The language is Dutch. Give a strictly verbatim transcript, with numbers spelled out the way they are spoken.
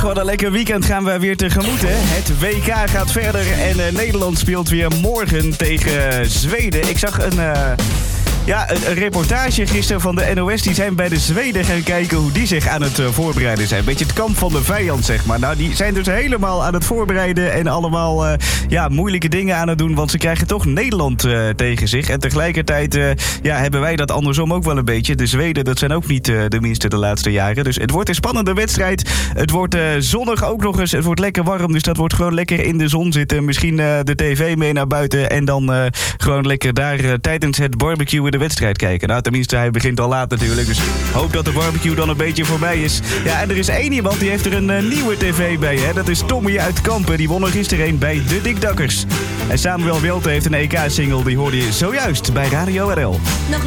wat een lekker weekend gaan we weer tegemoet, hè? Het W K gaat verder en uh, Nederland speelt weer morgen tegen Zweden. Ik zag een... Uh... Ja, een, een reportage gisteren van de N O S. Die zijn bij de Zweden gaan kijken hoe die zich aan het uh, voorbereiden zijn. Beetje het kamp van de vijand, zeg maar. Nou, die zijn dus helemaal aan het voorbereiden en allemaal uh, ja, moeilijke dingen aan het doen. Want ze krijgen toch Nederland uh, tegen zich. En tegelijkertijd uh, ja, hebben wij dat andersom ook wel een beetje. De Zweden, dat zijn ook niet uh, de minste de laatste jaren. Dus het wordt een spannende wedstrijd. Het wordt uh, zonnig ook nog eens. Het wordt lekker warm, dus dat wordt gewoon lekker in de zon zitten. Misschien uh, de tv mee naar buiten. En dan uh, gewoon lekker daar uh, tijdens het barbecuen de wedstrijd kijken. Nou, tenminste, hij begint al laat natuurlijk. Dus hoop dat de barbecue dan een beetje voorbij is. Ja, en er is één iemand die heeft er een uh, nieuwe tv bij, hè. Dat is Tommy uit Kampen. Die won er gisteren een bij de Dikdakkers. En Samuel Welte heeft een E K-single. Die hoorde je zojuist bij Radio R L. Nog